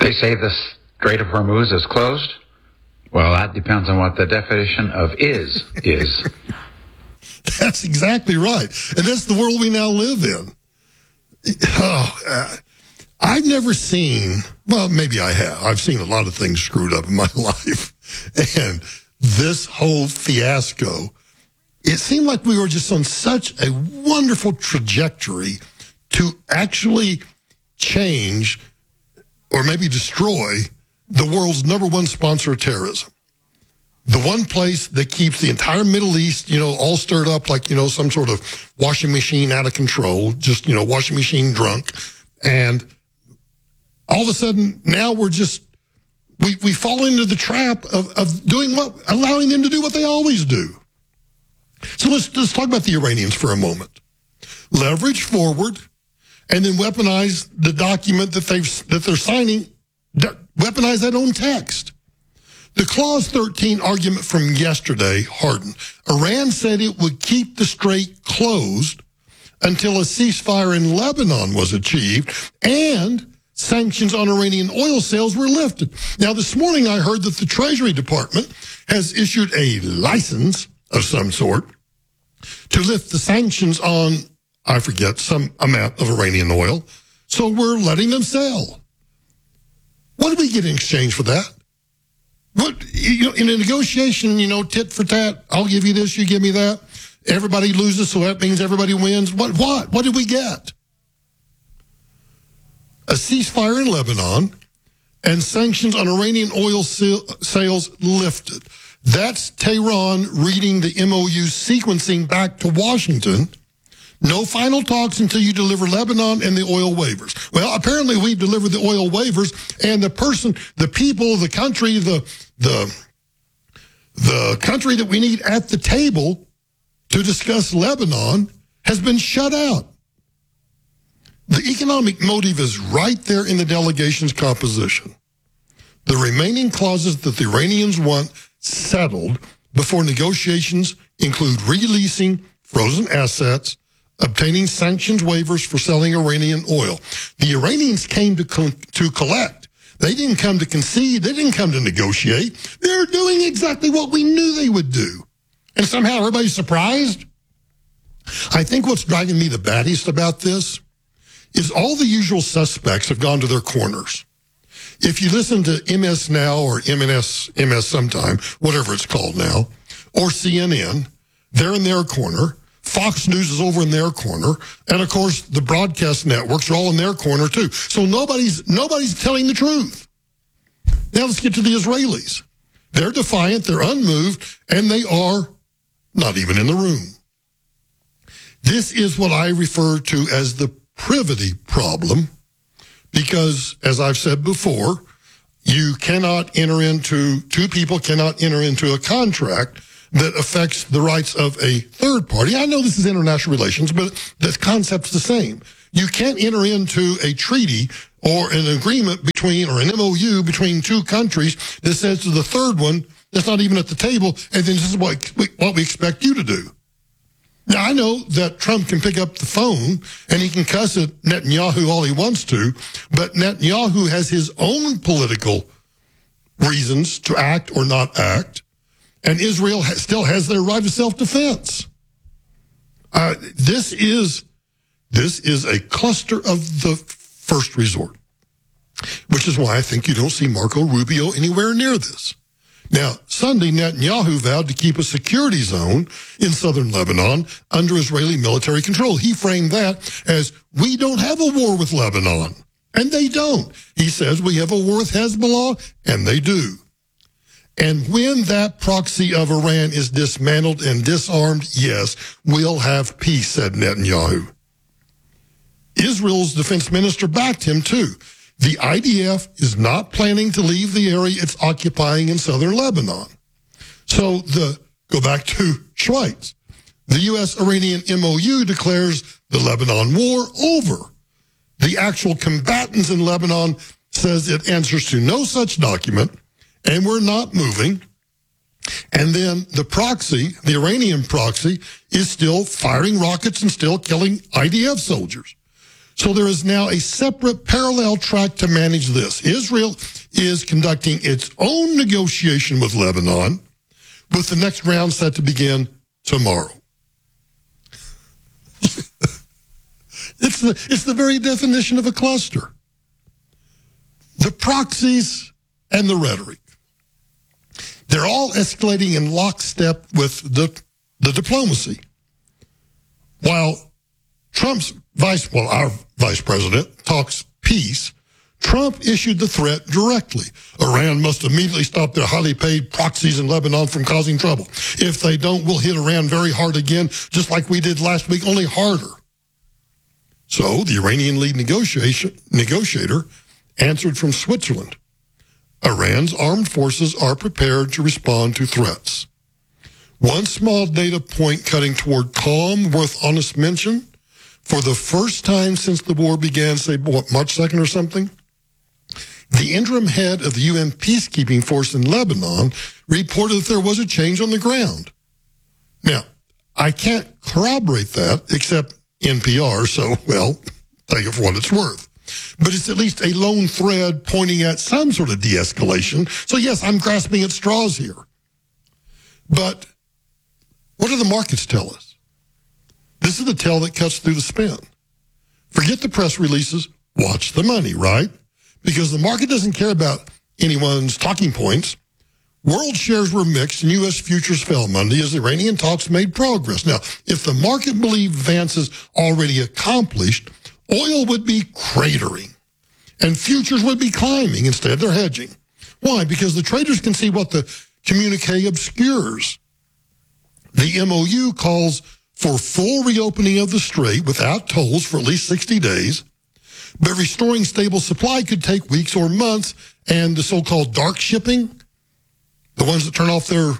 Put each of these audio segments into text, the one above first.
They say the Strait of Hormuz is closed. Well, that depends on what the definition of is. That's exactly right. And that's the world we now live in. I've never seen, well, maybe I have. I've seen a lot of things screwed up in my life. And this whole fiasco, it seemed like we were just on such a wonderful trajectory to actually change or maybe destroy the world's number one sponsor of terrorism. The one place that keeps the entire Middle East, all stirred up like, some sort of washing machine out of control, just, washing machine drunk. And all of a sudden, now we're just, we fall into the trap of doing allowing them to do what they always do. So let's talk about the Iranians for a moment. Leverage forward and then weaponize the document that they're signing, weaponize that own text. The Clause 13 argument from yesterday hardened. Iran said it would keep the strait closed until a ceasefire in Lebanon was achieved and sanctions on Iranian oil sales were lifted. Now, this morning I heard that the Treasury Department has issued a license of some sort to lift the sanctions on, I forget, some amount of Iranian oil. So we're letting them sell. What do we get in exchange for that? What, in a negotiation, tit for tat, I'll give you this, you give me that. Everybody loses, so that means everybody wins. What did we get? A ceasefire in Lebanon and sanctions on Iranian oil sales lifted. That's Tehran reading the MOU sequencing back to Washington. No final talks until you deliver Lebanon and the oil waivers. Well, apparently we've delivered the oil waivers, and the people, the country, the country that we need at the table to discuss Lebanon has been shut out. The economic motive is right there in the delegation's composition. The remaining clauses that the Iranians want settled before negotiations include releasing frozen assets, obtaining sanctions waivers for selling Iranian oil. The Iranians came to collect. They didn't come to concede. They didn't come to negotiate. They're doing exactly what we knew they would do. And somehow everybody's surprised. I think what's driving me the baddest about this is all the usual suspects have gone to their corners. If you listen to MS Now or MS Sometime, whatever it's called now, or CNN, they're in their corner. Fox News is over in their corner. And of course, the broadcast networks are all in their corner too. So nobody's telling the truth. Now let's get to the Israelis. They're defiant, they're unmoved, and they are not even in the room. This is what I refer to as the privity problem, because as I've said before, two people cannot enter into a contract that affects the rights of a third party. I know this is international relations, but the concept's the same. You can't enter into a treaty or an agreement or an MOU between two countries that says to the third one that's not even at the table, and then this is what we expect you to do. Now, I know that Trump can pick up the phone and he can cuss at Netanyahu all he wants to, but Netanyahu has his own political reasons to act or not act, and Israel still has their right of self-defense. This is a cluster of the first resort, which is why I think you don't see Marco Rubio anywhere near this. Now, Sunday, Netanyahu vowed to keep a security zone in southern Lebanon under Israeli military control. He framed that as, we don't have a war with Lebanon. And they don't. He says we have a war with Hezbollah, and they do. And when that proxy of Iran is dismantled and disarmed, yes, we'll have peace, said Netanyahu. Israel's defense minister backed him, too. The IDF is not planning to leave the area it's occupying in southern Lebanon. So go back to Schweitz. The U.S.-Iranian MOU declares the Lebanon war over. The actual combatants in Lebanon says it answers to no such document, and we're not moving. And then the proxy, the Iranian proxy, is still firing rockets and still killing IDF soldiers. So there is now a separate parallel track to manage this. Israel is conducting its own negotiation with Lebanon, with the next round set to begin tomorrow. It's the very definition of a cluster. The proxies and the rhetoric. They're all escalating in lockstep with the diplomacy. While our vice president talks peace, Trump issued the threat directly. Iran must immediately stop their highly paid proxies in Lebanon from causing trouble. If they don't, we'll hit Iran very hard again, just like we did last week, only harder. So the Iranian lead negotiator answered from Switzerland. Iran's armed forces are prepared to respond to threats. One small data point cutting toward calm, worth honest mention. For the first time since the war began, say, March 2nd or something, the interim head of the UN peacekeeping force in Lebanon reported that there was a change on the ground. Now, I can't corroborate that except NPR, so, well, take it for what it's worth. But it's at least a lone thread pointing at some sort of de-escalation. So, yes, I'm grasping at straws here. But what do the markets tell us? This is the tell that cuts through the spin. Forget the press releases, watch the money, right? Because the market doesn't care about anyone's talking points. World shares were mixed and U.S. futures fell Monday as Iranian talks made progress. Now, if the market believed Vance is already accomplished, oil would be cratering and futures would be climbing. Instead, they're hedging. Why? Because the traders can see what the communique obscures. The MOU calls for full reopening of the strait without tolls for at least 60 days, but restoring stable supply could take weeks or months, and the so-called dark shipping, the ones that turn off their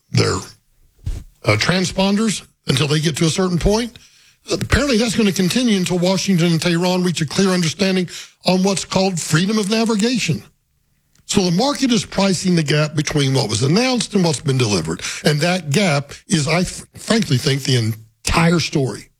transponders until they get to a certain point, apparently that's going to continue until Washington and Tehran reach a clear understanding on what's called freedom of navigation. So the market is pricing the gap between what was announced and what's been delivered. And that gap is, I frankly think, the entire story.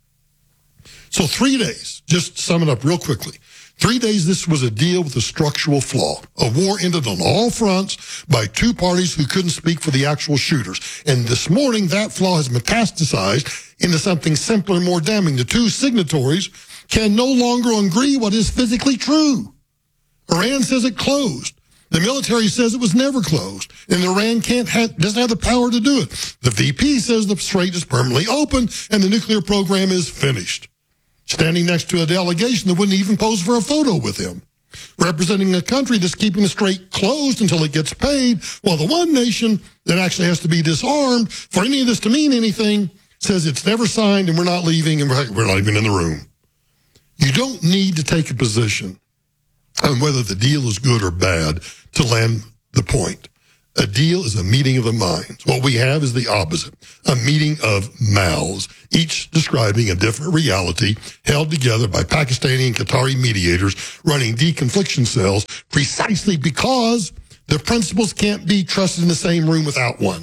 So 3 days, just to sum it up real quickly. 3 days, this was a deal with a structural flaw. A war ended on all fronts by two parties who couldn't speak for the actual shooters. And this morning, that flaw has metastasized into something simpler and more damning. The two signatories can no longer agree what is physically true. Iran says it closed. The military says it was never closed, and Iran doesn't have the power to do it. The VP says the strait is permanently open, and the nuclear program is finished. Standing next to a delegation that wouldn't even pose for a photo with him. Representing a country that's keeping the strait closed until it gets paid, while the one nation that actually has to be disarmed for any of this to mean anything says it's never signed and we're not leaving and we're not even in the room. You don't need to take a position on whether the deal is good or bad to land the point. A deal is a meeting of the minds. What we have is the opposite, a meeting of mouths, each describing a different reality held together by Pakistani and Qatari mediators running deconfliction cells precisely because the principals can't be trusted in the same room without one.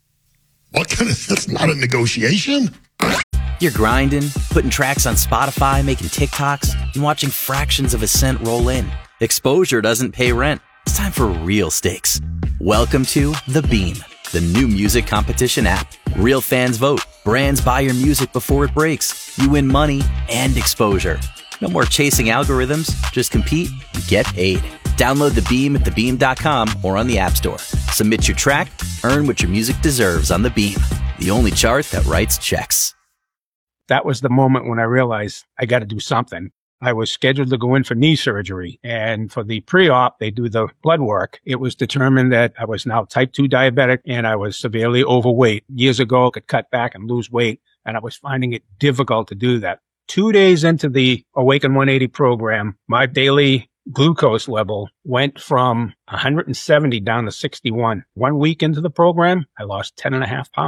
That's not a negotiation. You're grinding, putting tracks on Spotify, making TikToks, and watching fractions of a cent roll in. Exposure doesn't pay rent. It's time for real stakes. Welcome to The Beam, the new music competition app. Real fans vote. Brands buy your music before it breaks. You win money and exposure. No more chasing algorithms. Just compete and get paid. Download The Beam at thebeam.com or on the App Store. Submit your track, earn what your music deserves on The Beam, the only chart that writes checks. That was the moment when I realized I got to do something. I was scheduled to go in for knee surgery, and for the pre-op, they do the blood work. It was determined that I was now type 2 diabetic and I was severely overweight. Years ago, I could cut back and lose weight, and I was finding it difficult to do that. 2 days into the Awaken 180 program, my daily glucose level went from 170 down to 61. 1 week into the program, I lost 10.5 pounds.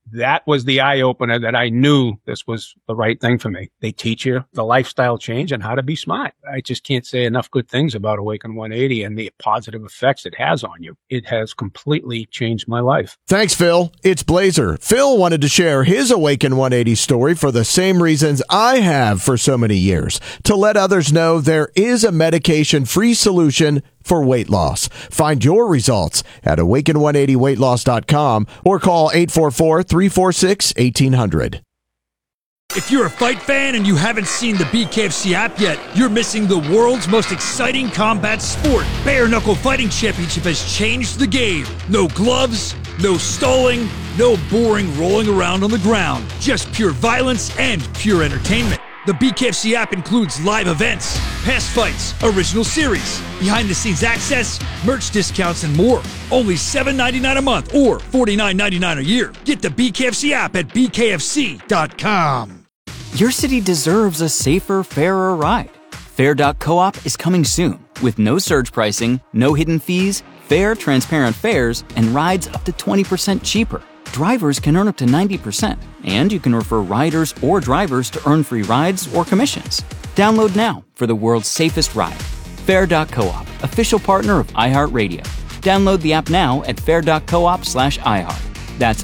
that was the eye opener that I knew this was the right thing for me. They teach you the lifestyle change and how to be smart. I just can't say enough good things about Awaken 180 and the positive effects it has on you. It has completely changed my life. Thanks, Phil. It's Blazer. Phil wanted to share his Awaken 180 story for the same reasons I have for so many years, to let others know there is a medication-free solution for weight loss. Find your results at awaken180weightloss.com or call 844-346-1800. If you're a fight fan and you haven't seen the BKFC app yet, you're missing the world's most exciting combat sport. Bare Knuckle Fighting Championship has changed the game. No gloves, no stalling, no boring rolling around on the ground. Just pure violence and pure entertainment. The BKFC app includes live events, past fights, original series, behind-the-scenes access, merch discounts, and more. Only $7.99 a month or $49.99 a year. Get the BKFC app at bkfc.com. Your city deserves a safer, fairer ride. Fair.coop is coming soon with no surge pricing, no hidden fees, fair, transparent fares, and rides up to 20% cheaper. Drivers can earn up to 90%, and you can refer riders or drivers to earn free rides or commissions. Download now for the world's safest ride. Fair.coop, official partner of iHeartRadio. Download the app now at fair.coop/iHeart. That's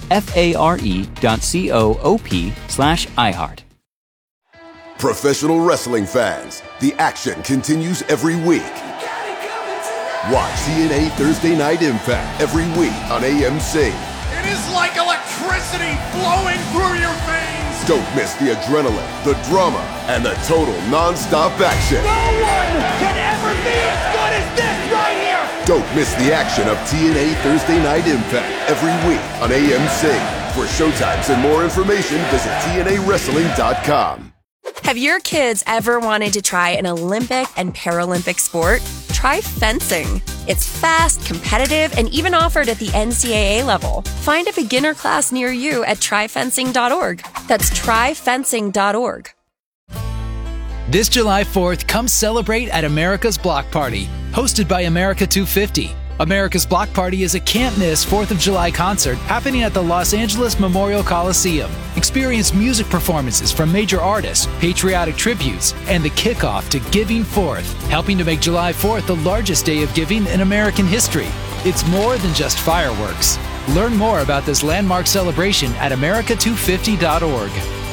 FARE.coop/iHeart. Professional wrestling fans, the action continues every week. Watch TNA Thursday Night Impact every week on AMC. It is like electricity flowing through your veins. Don't miss the adrenaline, the drama, and the total non-stop action. No one can ever be as good as this right here. Don't miss the action of TNA Thursday Night Impact every week on AMC. For showtimes and more information, visit TNAWrestling.com. Have your kids ever wanted to try an Olympic and Paralympic sport? Try fencing. It's fast, competitive, and even offered at the NCAA level. Find a beginner class near you at tryfencing.org. That's tryfencing.org. This July 4th, come celebrate at America's Block Party, hosted by America 250. America's Block Party is a can't-miss 4th of July concert happening at the Los Angeles Memorial Coliseum. Experience music performances from major artists, patriotic tributes, and the kickoff to Giving Forth, helping to make July 4th the largest day of giving in American history. It's more than just fireworks. Learn more about this landmark celebration at america250.org.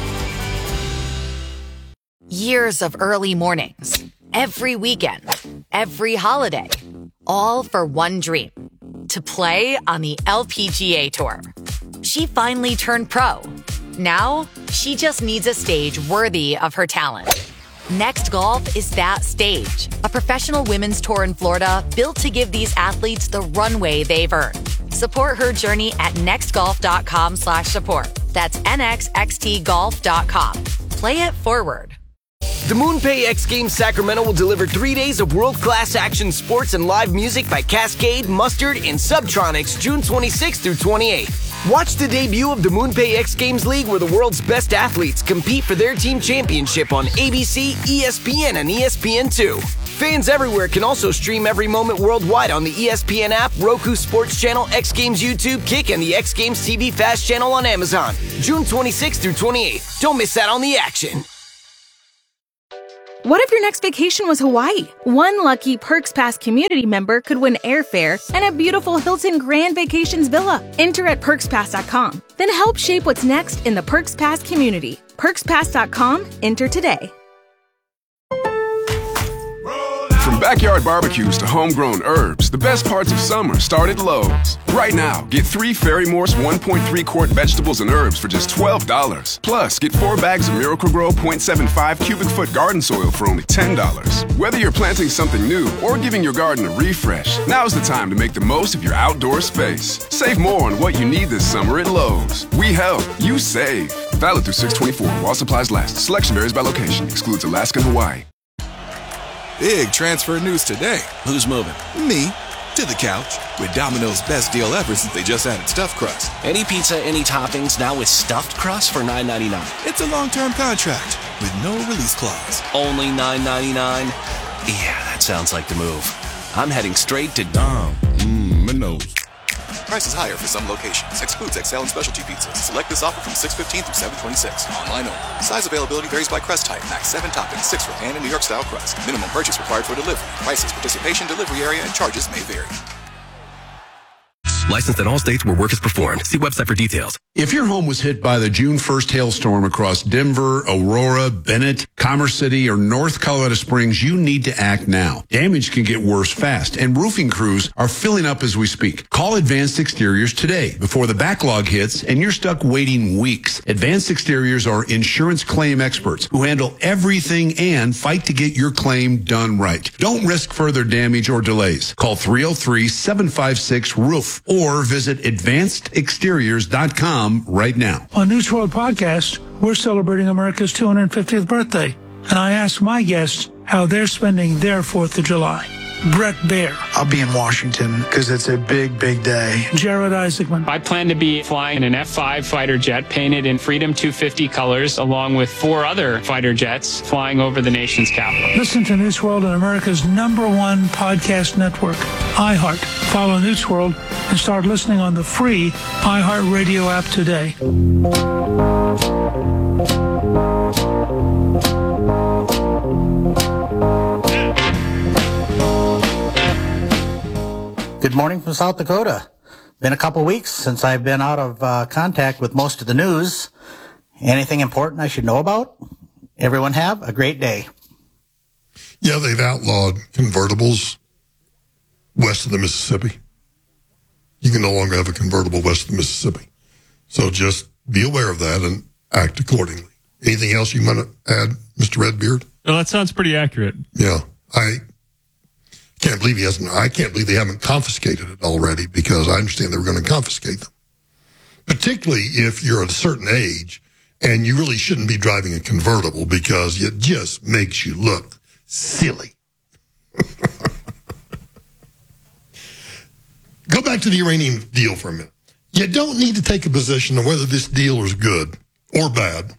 Years of early mornings, every weekend, every holiday, all for one dream, to play on the LPGA Tour. She finally turned pro. Now, she just needs a stage worthy of her talent. Next Golf is that stage, a professional women's tour in Florida built to give these athletes the runway they've earned. Support her journey at nextgolf.com/support. That's nxxtgolf.com. Play it forward. The MoonPay X Games Sacramento will deliver 3 days of world-class action sports and live music by Cascade, Mustard, and Subtronics June 26th through 28th. Watch the debut of the MoonPay X Games League, where the world's best athletes compete for their team championship on ABC, ESPN, and ESPN2. Fans everywhere can also stream every moment worldwide on the ESPN app, Roku Sports Channel, X Games YouTube, Kick, and the X Games TV Fast Channel on Amazon. June 26th through 28th. Don't miss out on the action. What if your next vacation was Hawaii? One lucky Perks Pass community member could win airfare and a beautiful Hilton Grand Vacations villa. Enter at PerksPass.com. Then help shape what's next in the Perks Pass community. PerksPass.com. Enter today. From backyard barbecues to homegrown herbs, the best parts of summer start at Lowe's. Right now, get 3 Ferry Morse 1.3 quart vegetables and herbs for just $12. Plus, get 4 bags of Miracle-Gro 0.75 cubic foot garden soil for only $10. Whether you're planting something new or giving your garden a refresh, now's the time to make the most of your outdoor space. Save more on what you need this summer at Lowe's. We help, you save. Valid through 6/24 while supplies last. Selection varies by location. Excludes Alaska and Hawaii. Big transfer news today. Who's moving? Me. To the couch. With Domino's best deal ever since they just added stuffed crust. Any pizza, any toppings, now with stuffed crust for $9.99. It's a long-term contract with no release clause. Only $9.99? Yeah, that sounds like the move. I'm heading straight to Domino's. Price is higher for some locations. Excludes XL and specialty pizzas. Select this offer from 6/15 through 7/26. Online only. Size availability varies by crust type. Max 7 toppings, 6 for pan and New York style crust. Minimum purchase required for delivery. Prices, participation, delivery area, and charges may vary. Licensed in all states where work is performed. See website for details. If your home was hit by the June 1st hailstorm across Denver, Aurora, Bennett, Commerce City, or North Colorado Springs, you need to act now. Damage can get worse fast, and roofing crews are filling up as we speak. Call Advanced Exteriors today before the backlog hits and you're stuck waiting weeks. Advanced Exteriors are insurance claim experts who handle everything and fight to get your claim done right. Don't risk further damage or delays. Call 303-756-ROOF or visit advancedexteriors.com right now. On News World Podcast, we're celebrating America's 250th birthday, and I asked my guests how they're spending their 4th of July. Brett Baer. I'll be in Washington because it's a big, big day. Jared Isaacman. I plan to be flying an F-5 fighter jet painted in Freedom 250 colors, along with 4 other fighter jets flying over the nation's capital. Listen to News World on America's #1 podcast network, iHeart. Follow News World and start listening on the free iHeart Radio app today. Good morning from South Dakota. Been a couple weeks since I've been out of contact with most of the news. Anything important I should know about? Everyone have a great day. Yeah, they've outlawed convertibles west of the Mississippi. You can no longer have a convertible west of the Mississippi. So just be aware of that and act accordingly. Anything else you want to add, Mr. Redbeard? Well, that sounds pretty accurate. Yeah, I can't believe I can't believe they haven't confiscated it already, because I understand they were going to confiscate them. Particularly if you're at a certain age and you really shouldn't be driving a convertible because it just makes you look silly. Go back to the Iranian deal for a minute. You don't need to take a position on whether this deal is good or bad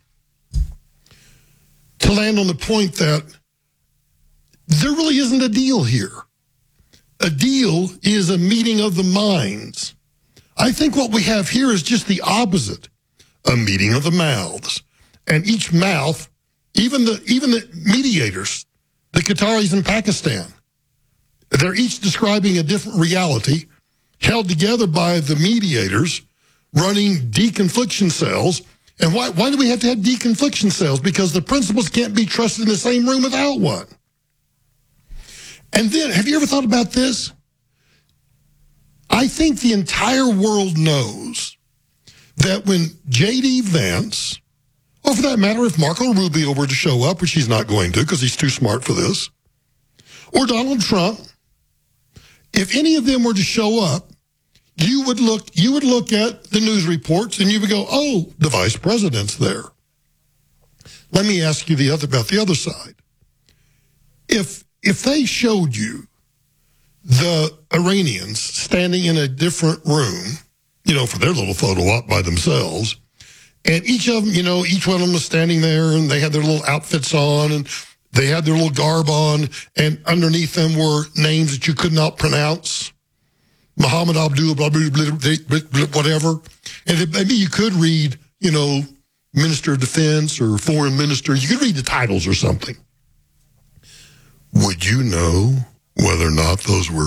to land on the point that there really isn't a deal here. A deal is a meeting of the minds. I think what we have here is just the opposite, a meeting of the mouths. And each mouth, even the mediators, the Qataris in Pakistan, they're each describing a different reality held together by the mediators running deconfliction cells. And why do we have to have deconfliction cells? Because the principals can't be trusted in the same room without one. And then, have you ever thought about this? I think the entire world knows that when J.D. Vance, or for that matter, if Marco Rubio were to show up, which he's not going to because he's too smart for this, or Donald Trump, if any of them were to show up, you would look at the news reports and you would go, oh, the vice president's there. Let me ask you about the other side. If they showed you the Iranians standing in a different room, for their little photo op by themselves, and each of them, each one of them was standing there and they had their little outfits on and they had their little garb on, and underneath them were names that you could not pronounce. Muhammad Abdul, blah, blah, blah, blah, whatever. And maybe you could read, Minister of Defense or Foreign Minister. You could read the titles or something. Would you know whether or not those were